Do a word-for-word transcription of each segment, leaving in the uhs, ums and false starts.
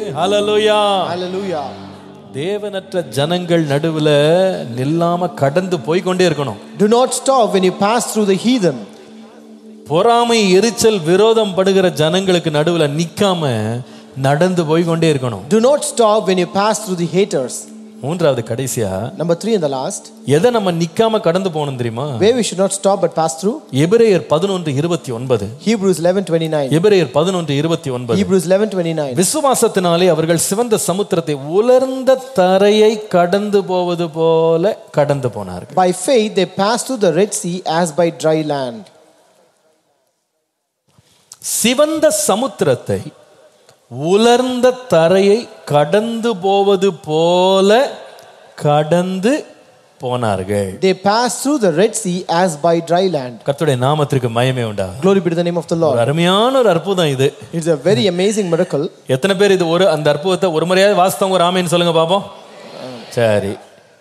ஹalleluya. Hallelujah. தேவனற்ற ஜனங்கள் நடுவுல நில்லாம கடந்து போய் கொண்டே இருக்கணும். Do not stop when you pass through the heathen. பொறாமை எரிச்சல் விரோதம் படுகிற ஜனங்களுக்கு நடுவுல நிக்காம நடந்து போய் கொண்டே இருக்கணும். Do not stop when you pass through the haters. மூன்றாவது கடைசியா Number three and the last. எதை நம்ம நிக்காம கடந்து போகணும் தெரியுமா? Where we should not stop but pass through. எபிரேயர் பதினொன்று இருபத்தி ஒன்பது. Hebrews eleven twenty-nine. எபிரேயர் பதினொன்று இருபத்தி ஒன்பது. Hebrews eleven twenty-nine. விசுவாசத்தினாலே அவர்கள் சிவந்த சமுத்திரத்தை உலர்ந்த தரையை கடந்து போவது போல கடந்து போனார்கள். By faith they passed through the Red Sea as by dry land. சிவந்த சமுத்திரத்தை உலர்ந்த தரையை கடந்து போவது போல கடந்து போனார்கள். They passed through the Red Sea as by dry land. கர்த்தருடைய நாமத்திற்கு மகிமை உண்டாகட்டும். Glory be to the name of the Lord. அருமையான ஒரு அற்புதம் இது. It's a very amazing miracle. எத்தனை பேர் இது ஒரு அந்த அற்புதத்தை ஒரு முறையாவது வாசித்தவங்க ராமேன்னு சொல்லுங்க பாப்போம். சரி,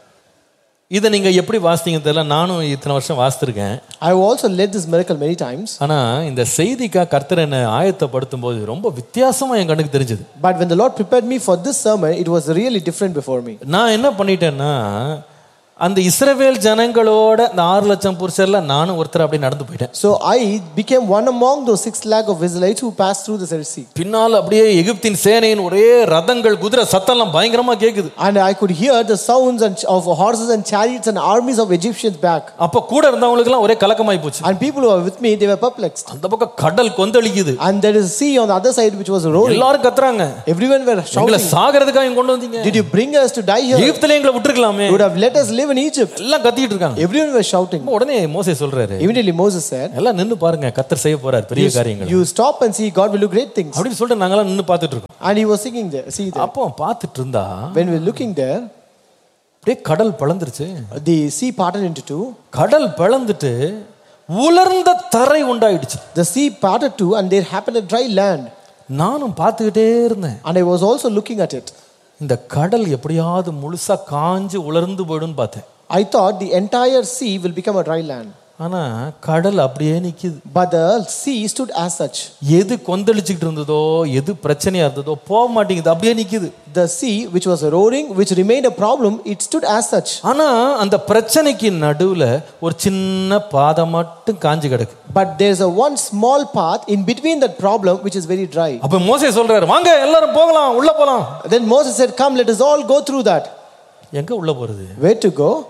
இதை நீங்க எப்படி வாசித்தீங்க தெரியல. நானும் இத்தனை வருஷம் வாசித்திருக்கேன். I have also led this miracle many times. ஆனா இந்த செய்திக்கா கர்த்தர் என்னை ஆயத்தப்படுத்தும் போது ரொம்ப வித்தியாசமா என் கண்ணுக்கு தெரிஞ்சது. But when the Lord prepared me for this sermon, it was really different before me. நான் என்ன பண்ணிட்டேன்னா, அந்த இஸ்ரவேல் ஜனங்களோட அந்த ஆறு லட்சம் புருஷர்ல நானும் ஒருத்தர் அப்படி நடந்து போயிட்டேன். So I became one among those six lakh of Israelites who passed through the Red Sea. பின்னால் அப்படியே எகிப்தின் சேனையின் ஒரே ரதங்கள் குதிரை சத்தம்லாம் பயங்கரமா கேக்குது. And I could hear the sounds of horses and chariots and armies of Egyptians back. அப்ப கூட இருந்தவங்களுக்கு எல்லாம் ஒரே கலக்கமாய் போச்சு. And people who were with me, they were perplexed. அந்த பக்கம் கடல் கொந்தளிக்குது. And there is a sea on the other side which was roaring. எல்லாரும் கத்துறாங்க. Everyone were shouting. எங்களை சாகறதுக்காக இங்க கொண்டு வந்தீங்க. Did you bring us to die here? எகிப்திலே எங்களை விட்டுருக்கலாமே. You would have let us live in Egypt. எல்லாம் கத்திட்டு இருக்காங்க. Everyone was shouting. உடனே மோசே சொல்றாரு. Immediately Moses said, எல்லாம் நின்னு பாருங்க, கர்த்தர் செய்ய போறார் பெரிய காரியங்கள். You stop and see, God will do great things. அப்படி சொல்லிட்டு நாங்க எல்லாம் நின்னு பார்த்துட்டு இருக்கோம். And he was singing there. See there. அப்போ பார்த்துட்டு இருந்தா When we were looking there, அப்படியே கடல் பிளந்துருச்சு. the sea parted into two. கடல் பிளந்துட்டு உலர்ந்த தரை உண்டாயிடுச்சு. The sea parted two and there happened a dry land. நானும் பார்த்துக்கிட்டே இருந்தேன். And I was also looking at it. இந்த கடல் எப்படியாவது முழுசா காஞ்சு உலர்ந்து போய்டும்னு பார்த்தேன். I thought the entire sea will become a dry land. ஆனா கடல் அப்படியே நிக்குது. But the sea stood as such. எது கொந்தளிச்சிட்டு இருந்ததோ, எது பிரச்சனையா இருந்ததோ போக மாட்டேங்குது, அப்படியே நிக்குது. The sea which was roaring, which remained a problem, it stood as such. ஆனா அந்த பிரச்சனைக்கு நடுவுல ஒரு சின்ன பாதை மட்டும் காஞ்சு கிடக்கு. But there's a one small path in between that problem which is very dry. அப்ப மோசே சொல்றாரு, வாங்க எல்லாரும் போகலாம், உள்ள போலாம். Then Moses said, come, let us all go through that. எங்க உள்ள போறது? Where to go?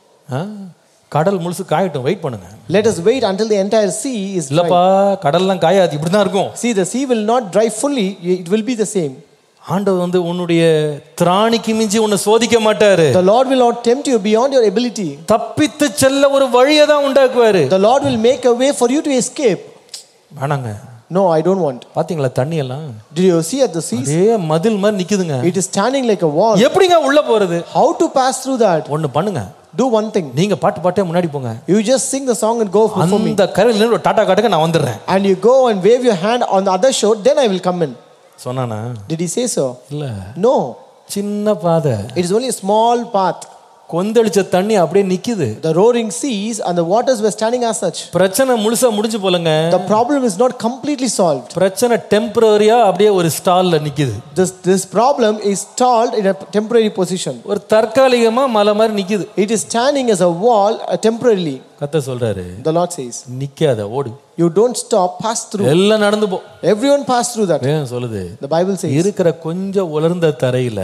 கடல் முழுசு காயட்டும், வெயிட் பண்ணுங்க. Let us wait until the entire sea is dry. இல்லப்பா, கடல்லாம் காயாது, இப்படிதான் இருக்கும். See, the sea will not dry fully, it will be the same. ஆண்டவர் வந்து உன்னுடைய திராணிக்கு மிஞ்சி உன்னை சோதிக்க மாட்டாரு. The Lord will not tempt you beyond your ability. தப்பித்து செல்ல ஒரு வழியை தான் உண்டாக்குவாரு. The Lord will make a way for you to escape. வேணாங்க. No, I don't want. பாத்தீங்களா தண்ணி எல்லாம்? Did you see at the sea? அதே மதில் மாதிரி நிக்குதுங்க. It is standing like a wall. எப்படிங்க உள்ள போறது? How to pass through that? ஒன்னு பண்ணுங்க. Do one thing. நீங்க பாட்டு பாட்டே முன்னாடி போங்க. You just sing the song and go before me. அந்த கரையில இருந்து ஒரு டாடா காட்டுங்க, நான் வந்துறேன். And you go and wave your hand on the other shore, then I will come in. சொன்னானா? Did he say so? இல்ல. No. சின்ன பாதை. It is only a small path. கொந்தளிச்ச தண்ணி அப்படியே நிக்குது. The roaring seas and the waters were standing as such. பிரச்சனை முழுசா முடிஞ்சு போலங்க. The problem is not completely solved. பிரச்சனை டெம்பரரியா அப்படியே ஒரு ஸ்டால்ல நிக்குது. This this problem is stalled in a temporary position. ஒரு தற்காலிகமா மலை மாதிரி நிக்குது. It is standing as a wall uh, temporarily. கர்த்தர் சொல்றாரு, The Lord says, நிக்காத, ஓடு. You don't stop, pass through. எல்லாம் நடந்து போ. Everyone pass through that. ஏன் சொல்லுது? The Bible says, இருக்கிற கொஞ்சம் உலர்ந்த தரையில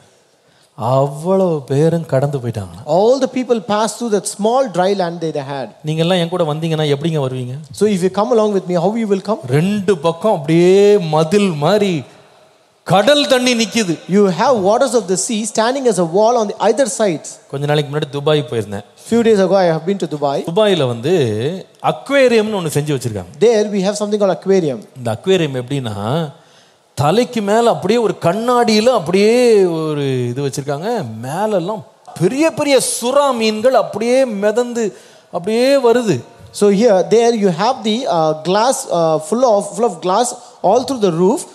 அவ்வளவு பேரும் கடந்து போயிட்டாங்க. all the people passed through that small dry land they had. நீங்க எல்லாம் என் கூட வந்தீங்கன்னா எப்படிங்க வருவீங்க? So if you come along with me, how you will come? ரெண்டு பக்கம் அப்படியே மதில் மாதிரி கடல் தண்ணி நிக்குது. You have waters of the sea standing as a wall on the either sides. கொஞ்ச நாளைக்கு முன்னாடி துபாய் போயிருந்தேன். Few days ago I have been to Dubai. துபாயில வந்து அக்வேரியம்னு ஒன்னு செஞ்சு வச்சிருக்காங்க. There we have something called aquarium. இந்த அக்வேரியம் எப்படின்னா, தலைக்கு மேல அப்படியே ஒரு கண்ணாடியில அப்படியே ஒரு இது வச்சிருக்காங்க. மேலெல்லாம் பெரிய பெரிய சுறா மீன்கள் அப்படியே மிதந்து அப்படியே வருது. So here there you have the uh, glass uh, full of full of glass all through the roof,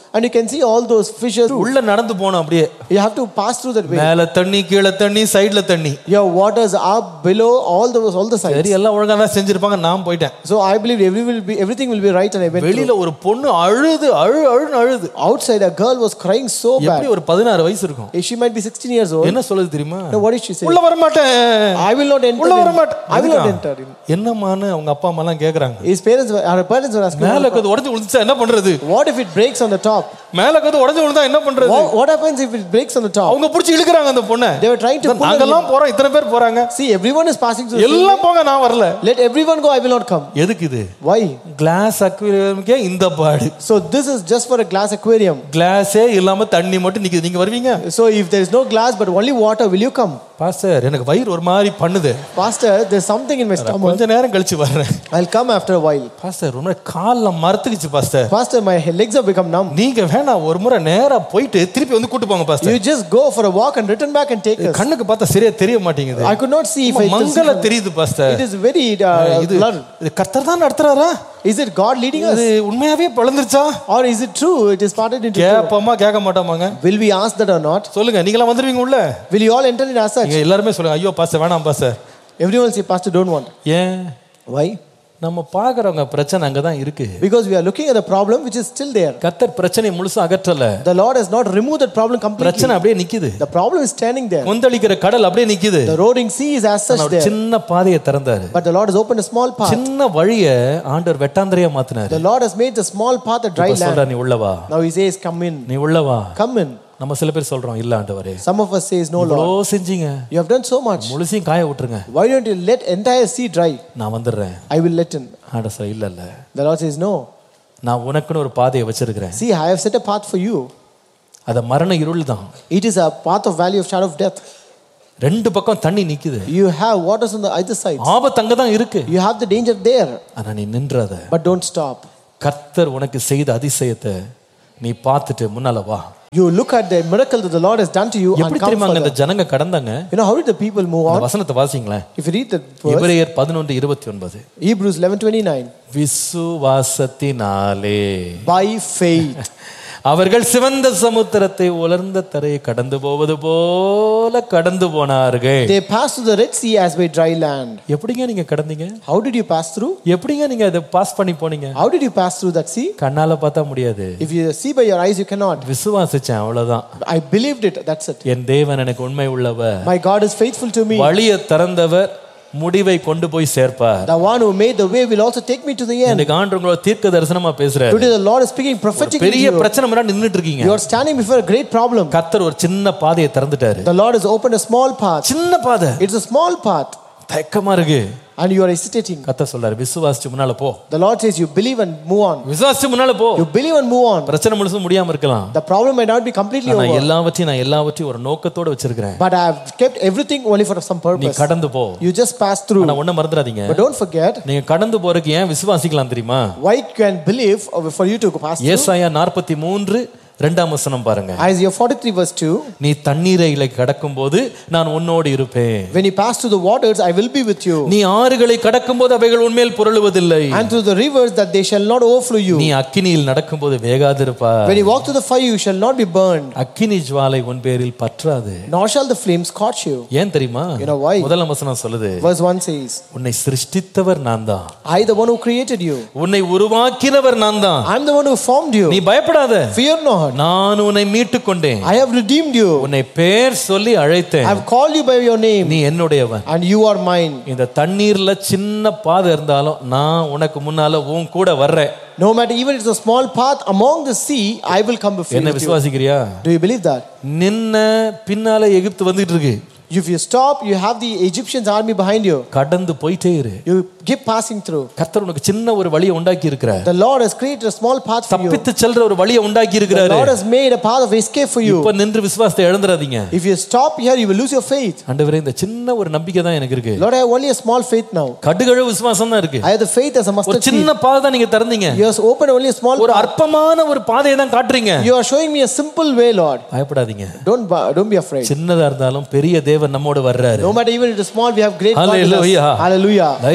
and you can see all those fishes. உள்ள நடந்து போணும் அப்படியே. You have to pass through that way. மேல தண்ணி கீழ தண்ணி சைடுல தண்ணி. Your waters up, below, all those all the sides. சரி எல்லாம் ஒழுங்கா தான் செஞ்சிருப்பாங்க, நான் போயிட்டேன். So I believe every will be everything will be right and I went. வெளியில ஒரு பொண்ணு அழுது அழு அழுன்னு அழுது. Outside a girl was crying so bad. எப்படி ஒரு பதினாறு வயசு இருக்கும். She might be sixteen years old. என்ன சொல்லுது தெரியுமா? No, what did she say? உள்ள வர மாட்டேன். I will not enter. உள்ள வர மாட்டேன். I will not enter. என்னமான்னு அவங்க அப்பா அம்மா எல்லாம் கேக்குறாங்க. His parents were, our parents were asking. மேல கது உடைஞ்சு விழுந்துச்சா என்ன பண்றது? What if it breaks on the top? மேல கது உடைஞ்சு விழுந்தா என்ன பண்றது? What, what happens if it breaks on the top? அவங்க புடிச்சு இழுக்குறாங்க அந்த பொண்ணை. They were trying to pull. நாங்கெல்லாம் போறோம், இத்தனை பேர் போறாங்க. See, everyone is passing through. எல்லாம் போங்க, நான் வரல. Let everyone go, I will not come. எதுக்கு இது? Why? கிளாஸ் அக்வேரியம்க்கே இந்த பாடு. So this is just for a glass aquarium. கிளாஸே இல்லாம தண்ணி மட்டும் நிக்குது, நீங்க வருவீங்க? So if there is no glass but only water, will you come? Pastor எனக்கு வயிறு ஒரு மாதிரி பண்ணுது. Pastor, there's something in my stomach. கொஞ்ச நேரம் கழிச்சு வரேன். I'll come after a while. Pastor ரொம்ப கால்ல மரத்துக்குச்சு pastor. Pastor, my legs have become numb. நீங்க வேணா ஒரு முறை நேரா போயிட்டு திருப்பி வந்து கூட்டி போங்க pastor. You just go for a walk and return back and take us. கண்ணுக்கு பார்த்தா சரியா தெரிய மாட்டேங்குது. I could not see if I மங்கள தெரியுது pastor. It is very uh, இது இது கர்த்தர் தான் நடத்துறாரா? Is it God leading us? இது உண்மையாவே பளந்துருச்சா? Or is it true? It is parted into two. கேப்பமா கேட்க மாட்டோமாங்க? Will we ask that or not? சொல்லுங்க, நீங்களா வந்துருவீங்க உள்ள? Will you all enter in as such? நீங்க எல்லாரும் சொல்லுங்க, ஐயோ பாஸ்டர் வேணாம் pastor. Everyone say, Pastor, don't want. ஏன்? Why? நம்ம பாக்குறவங்க பிரச்சனை அங்க தான் இருக்கு. Because we are looking at the problem which is still there. கர்த்தர் பிரச்சனை முழுசா அகற்றல. The Lord has not removed that problem completely. பிரச்சனை அப்படியே நிக்குது. The problem is standing there. கொந்தளிக்கிற கடல் அப்படியே நிக்குது. The roaring sea is as such there. சின்ன பாதையை திறந்தாரு. But the Lord has opened a small path. சின்ன வழியை ஆண்டவர் வெட்டாந்தரையா மாத்தினாரு. The Lord has made the small path a dry land. சொல்றா நீ உள்ள வா. Now he says, come in. நீ உள்ள வா. Come in. நம்ம சில பேர் சொல்றோம் இல்ல ஆண்டவரே. Some of us says, no Lord. இவ்ளோ செஞ்சீங்க. You have done so much. முழுசையும் காய விட்டுருங்க. Why don't you let entire sea dry? நான் வந்துறேன். I will let in. ஆண்டவர் சொல்ல இல்ல இல்ல. The Lord says, no. நான் உனக்குன்னு ஒரு பாதையை வச்சிருக்கேன். See, I have set a path for you. அது மரண இருள் தான். It is a path of valley of shadow of death. ரெண்டு பக்கம் தண்ணி நிக்குது. You have waters on the either side. ஆபத்து அங்க தான் இருக்கு. You have the danger there. ஆனா நீ நின்றாத. But don't stop. கர்த்தர் உனக்கு செய்த அதிசயத்தை நீ பார்த்துட்டு முன்னால வா. You look at the miracle that the Lord has done to you and எப்படி come தெரியுமா further. அந்த ஜனங்க கடந்தாங்க? You know how did the people move on? வசனத்தை வாசிங்களேன். If you read the verse, எபிரேயர் பதினொன்று இருபத்தி ஒன்பது. Hebrews eleven twenty-nine. விசுவாசத்தினாலே By faith. அவர்கள் சிவந்த சமுத்திரத்தை உலர்ந்த தரையை கடந்து போவது போல கடந்து போனார்கள். They passed through the Red Sea as by dry land. எப்படிங்க நீங்க கடந்தீங்க? How did you pass through? எப்படிங்க நீங்க அதை பாஸ் பண்ணி போனீங்க? How did you pass through that sea? கண்ணால பார்த்தா முடியாது. If you see by your eyes, you cannot. விசுவாசிச்சேன் அவ்வளவுதான். I believed it. That's it. என் தேவன் எனக்கு உண்மை உள்ளவர். My God is faithful to me. வழியை திறந்தவர் முடிவை கொண்டு போய் சேர்ப்பார். The one who made the way will also take me to the end. இந்த ஆண்டவங்களோட தீர்க்க தரிசனமா பேசுறாரு. Today the Lord is speaking prophetically. பெரிய பிரச்சனை முன்னாடி நின்னுட்டு இருக்கீங்க. You are standing before a great problem. கர்த்தர் ஒரு சின்ன பாதையை திறந்துட்டாரு. The Lord has opened a small path. சின்ன பாதை. It's a small path. தயக்கமா இருக்கு. And you are hesitating. கர்த்தர் சொல்றாரு விசுவாசிச்சு முன்னால போ. The Lord says you believe and move on. விசுவாசிச்சு முன்னால போ. You believe and move on. பிரச்சனை முழுசும் முடியாம இருக்கலாம். The problem may not be completely over. நான் எல்லாவற்றையும் நான் எல்லாவற்றையும் ஒரு நோக்கத்தோட வச்சிருக்கேன். But I have kept everything only for some purpose. நீ கடந்து போ. You just pass through. ஆனா ஒண்ணு மறந்துடாதீங்க. But don't forget. நீங்க கடந்து போறதுக்கு ஏன் விசுவாசிக்கலாம் தெரியுமா? Why you can believe for you to pass through? ஏசாயா நாற்பத்தி மூன்று இரண்டாம் வசனம் பாருங்க. Isaiah forty-three verse two. நீ தண்ணீரை கடக்கும்போது நான் உன்னோடு இருப்பேன். When you pass through the waters, I will be with you. நீ ஆறுகளை கடக்கும்போது அவைகள் உன்மேல் புரளுவதில்லை. And through the rivers that they shall not overflow you. நீ அக்கினியில் நடக்கும்போது வேகாதிருப்பாய். When you walk through the fire, you shall not be burned. அக்கினி ஜுவாலை உன் பேரில் பற்றாது. Nor shall the flames scorch you. ஏன் தெரியுமா? You know why? முதலாம் வசனம் சொல்லுது. Verse one says, உன்னை சிருஷ்டித்தவர் நான் தான். I the one who created you. உன்னை உருவாக்கினவர் நான் தான். I am the one who formed you. நீ பயப்படாத. Fear not. நான் உன்னை மீட்டுக் கொண்டேன். I have redeemed you. உன்னை பேர் சொல்லி அழைத்தேன். I have called you by your name. நீ என்னுடையவன். And you are mine. இந்த தண்ணீர்ல சின்ன பாதை இருந்தாலும் நான் உனக்கு முன்னால உன் கூட வர்றேன். No matter even it's a small path among the sea, I will come before you. என்ன விசுவாசிக்கிறியா? Do you believe that? நின்ன பின்னால எகிப்து வந்துட்டு இருக்கு. If you stop, you have the Egyptians army behind you. கடந்து போயிட்டே இரு. You keep passing through. கர்த்தர் உனக்கு சின்ன ஒரு வழியை உண்டாக்கி இருக்கிறார். The Lord has created a small path for you. தப்பித்து செல்ற ஒரு வழியை உண்டாக்கி இருக்கிறார். The Lord has made a path of escape for you. இப்ப நின்று விசுவாசத்தை இழந்துறாதீங்க. If you stop here, you will lose your faith. ஆண்டவரே இந்த சின்ன ஒரு நம்பிக்கை தான் எனக்கு இருக்கு. Lord, I have only a small faith now. கடுகளவு விசுவாசம் தான் இருக்கு. I have the faith as a mustard ஒரு seed. சின்ன பாதை தான் நீங்க திறந்தீங்க. You have opened only a small ஒரு path. அற்பமான ஒரு பாதையை தான் காட்றீங்க. You are showing me a simple way, Lord. பயப்படாதீங்க. Don't don't be afraid. சின்னதா இருந்தாலும் பெரிய தேவன் நம்மோடு வர்றாரு. No matter even it is small, we have great God. Hallelujah. Hallelujah. தைரியமா கடந்து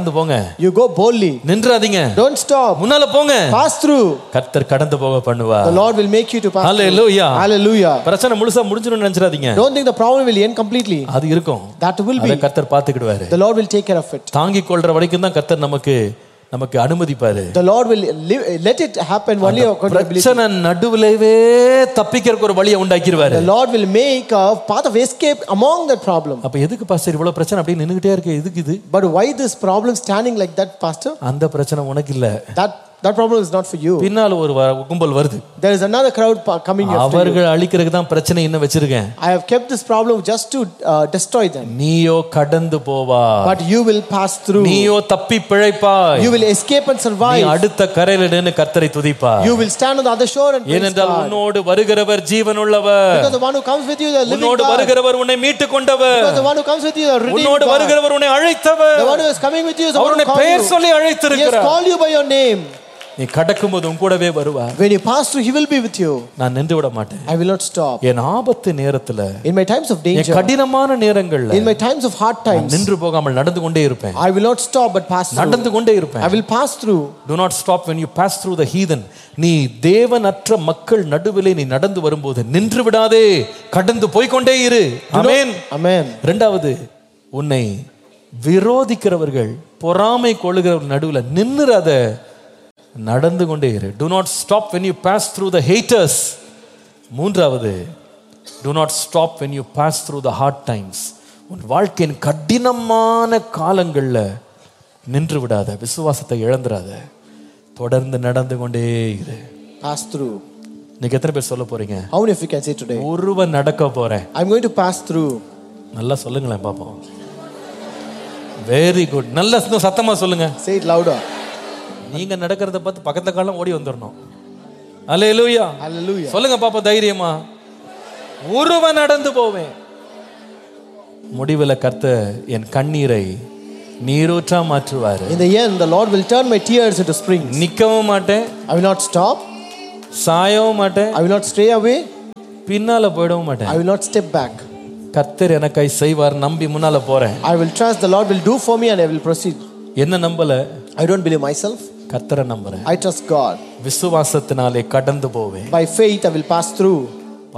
கடந்து போங்க. You go boldly. நின்றாதீங்க. Don't stop. முன்னால போங்க. Pass through. கர்த்தர் கடந்து போக பண்ணுவார். The Lord will make you to pass through. Hallelujah. Hallelujah. பிரச்சனை முழுசா முடிஞ்சிரும்னு நினைச்சிராதீங்க. Don't think the problem will end completely. அது இருக்கும். That will be. அத கர்த்தர் பாத்துக்கிடுவாரு. The Lord will take care of it. தாங்கிக் கொள்ற வரைக்கும் தான் கர்த்தர் நமக்கு நமக்கு அனுமதிப்பாரு. The Lord will live, let it happen only according to ability. பிரச்சனை நடுவுலவே தப்பிக்கிறதுக்கு ஒரு வழியை உண்டாக்கிடுவாரு. The Lord will make a path of escape among that problem. அப்ப எதுக்கு பாஸ்டர் இவ்வளவு பிரச்சனை அப்படியே நின்னுட்டே இருக்கு? எதுக்கு இது? But why this problem standing like that, pastor? அந்த பிரச்சனை உனக்கு இல்ல. That that problem is not for you. பின்னால ஒரு கும்பல் வருது. There is another crowd coming after you. அவர்கள் அழிக்கிறதுக்கு தான் பிரச்சனை இன்னும் வச்சிருக்கேன். I have kept this problem just to uh, destroy them. நீயோ கடந்து போவா. But you will pass through. நீயோ தப்பி பிழைப்பாய். You will escape and survive. நீ அடுத்த கரையில நின்னு கர்த்தரை துதிப்பாய். You will stand on the other shore and praise God. ஏனென்றால் உன்னோடு வருகிறவர் ஜீவனுள்ளவர். Because the one who comes with you is the living God. உன்னோடு வருகிறவர் உன்னை மீட்டு கொண்டவர். Because the one who comes with you is the redeemed God. உன்னோடு வருகிறவர் உன்னை அழைத்தவர். The one who is coming with you is the one who அவருடைய called பெயர் you. சொல்லி அழைத்திருக்கிறார். He has called you by your name. நீ கடக்கும்போது உன் கூடவே வருவார். When you pass through, he will be with you. நான் நின்று விட மாட்டேன். I will not stop. என் ஆபத்து நேரத்துல, in my times of danger, என் கடினமான நேரங்கள்ல, in my times of hard times, நின்று போகாமல் நடந்து கொண்டே இருப்பேன். I will not stop but pass through. நடந்து கொண்டே இருப்பேன். I will pass through. Do not stop when you pass through the heathen. நீ தேவனற்ற மக்கள் நடுவிலே நீ நடந்து வரும்போது நின்று விடாதே, கடந்து போய் கொண்டே இரு. ஆமென். ஆமென். இரண்டாவது, உன்னை விரோதிக்கிறவர்கள் பொறாமை கொள்ளுகிறவர்கள் நடுவுல நின்னுறாத, நடந்து கொண்டே இரு. Do not stop when you pass through the haters. மூன்றாவது, do not stop when you pass through the hard times. உன் வாழ்க்கையின் கடினமான காலங்கள்ல நின்று விடாத, விசுவாசத்தை இழந்துடாத, தொடர்ந்து நடந்து கொண்டே இரு. Pass through. நீங்க எத்தனை பேர் சொல்ல போறீங்க? How many of you can say today? ஒருவன் நடக்க போறேன். I'm going to pass through. நல்லா சொல்லுங்களேன் பாப்போம். Very good. நல்லா சத்தமா சொல்லுங்க. Say it louder. நீங்க நடக்கிறத பார்த்து பக்கத்துல காலம் ஓடி வந்துடணும். அல்லேலூயா. Hallelujah. சொல்லுங்க பாப்பா தைரியமா. ஒருவன் நடந்து போவேன். முடிவுல கர்த்தர் என் கண்ணீரை நீரூற்றா மாற்றுவாரு. In the end, the Lord will turn my tears into springs. நிக்கவும் மாட்டேன். I will not stop. சாயவும் மாட்டேன். I will not stray away. பின்னால போயிடவும் மாட்டேன். I will not step back. கர்த்தர் எனக்காய் செய்வார் நம்பி முன்னால போறேன். I will trust the Lord will do for me and I will proceed. என்ன நம்பல? I don't believe myself. கர்த்தரை நம்புறேன். I trust God. விசுவாசத்தினாலே கடந்து போவேன். By faith I will pass through.